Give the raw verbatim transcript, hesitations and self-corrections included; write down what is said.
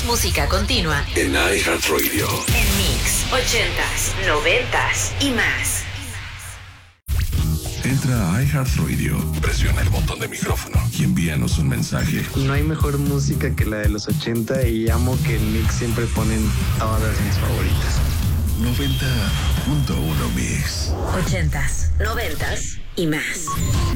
música continua en iHeartRadio. En Mix, ochentas, noventas y más. Entra a iHeartRadio, presiona el botón de micrófono y envíanos un mensaje. No hay mejor música que la de los ochenta y amo que en Mix siempre ponen todas mis favoritas. noventa punto uno Mix. Ochentas, noventas y más.